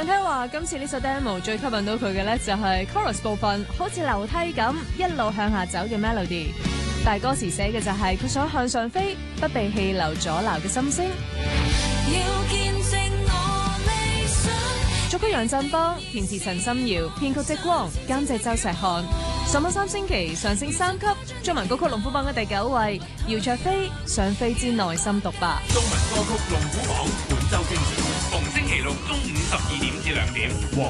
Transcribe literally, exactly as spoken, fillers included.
上聽話，今次呢首 demo 最吸引到佢嘅咧，就係 chorus 部分，好似樓梯咁一路向下走嘅 melody。但歌詞寫嘅就係佢想向上飛，不被氣流阻撓嘅心聲。 要見證我理想。 作曲楊振邦，填詞陳心遙，編曲即光，監製周石漢。上網三星期上升三級，中文歌曲龍虎榜嘅第九位，姚焯菲《想飛之內心獨白》。 中文歌曲龍虎榜本周精選，逢星期六中午十二點至兩點。